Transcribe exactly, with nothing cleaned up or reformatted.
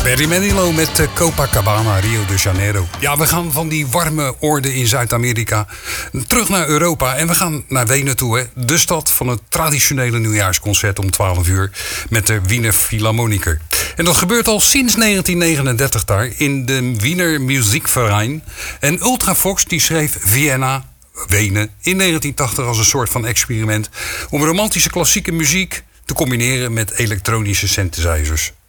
Barry Manilow met uh, Copacabana, Rio de Janeiro. Ja, we gaan van die warme oorden in Zuid-Amerika terug naar Europa. En we gaan naar Wenen toe, hè. De stad van het traditionele nieuwjaarsconcert om twaalf uur met de Wiener Philharmoniker. En dat gebeurt al sinds negentien negenendertig daar in de Wiener Musikverein. En Ultravox die schreef Vienna, Wenen, in negentien tachtig als een soort van experiment om romantische klassieke muziek te combineren met elektronische synthesizers.